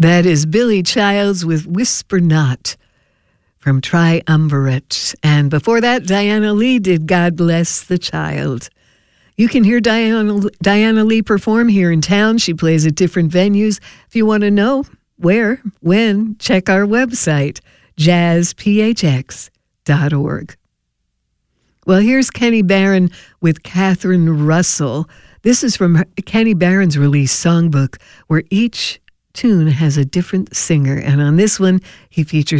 That is Billy Childs with Whisper Not from Triumvirate. And before that, Diana Lee did God Bless the Child. You can hear Diana Lee perform here in town. She plays at different venues. If you want to know where, when, check our website, jazzphx.org. Well, here's Kenny Barron with Catherine Russell. This is from Kenny Barron's release songbook, where each tune has a different singer. And on this one, he features